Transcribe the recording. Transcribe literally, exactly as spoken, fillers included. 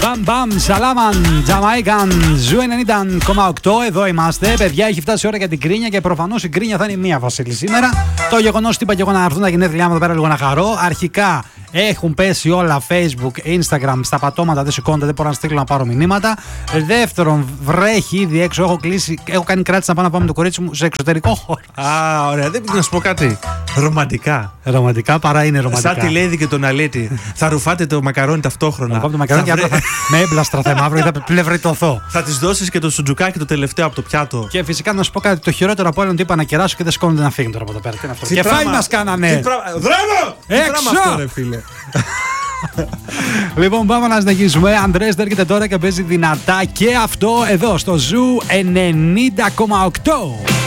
Μπαμ μπαμ, Σαλάμαν, Τζαμαϊκάν, Ζου ενενήντα κόμμα οκτώ. Εδώ είμαστε. Παιδιά, έχει φτάσει η ώρα για την κρίνια και προφανώς η κρίνια θα είναι μία, Βασίλη, σήμερα. Το γεγονός ότι είπα και εγώ να έρθουν τα γενέθλιά μου εδώ πέρα λίγο να χαρώ. Αρχικά έχουν πέσει όλα Facebook, Instagram, στα πατώματα, δεν σηκώνονται, δεν μπορώ να στείλω να πάρω μηνύματα. Δεύτερον, βρέχει ήδη έξω. Έχω κλείσει, έχω κάνει κράτηση να πάω να πάω με το κορίτσι μου σε εξωτερικό χώρο. Α, ωραία. Δεν να σου πω κάτι. Ρομαντικά. Ρομαντικά, παρά είναι ρομαντικά. Σαν τη Λέιδη και τον Αλέτη. Θα ρουφάτε το μακαρόνι ταυτόχρονα. Εγώ από το μακαρόνι βρε... και θα... με έμπλαστρα θα μαύρο ή θα πλευριτωθώ. Θα τη δώσει και το σουτζουκάκι το τελευταίο από το πιάτο. Και φυσικά να σου πω κάτι. Το χειρότερο από όλο είναι ότι είπα να κεράσω και δεν σκόνονται να φύγουν τώρα από εδώ πέρα. Τι είναι αυτό. Τι Και πράγμα... φάει μα κάνανε. Δρόμο! Έξω! Φίλε. Λοιπόν, πάμε να συνεχίσουμε. Ανδρέας έρχεται τώρα και παίζει δυνατά και αυτό εδώ στο Ζου ενενήντα κόμμα οκτώ.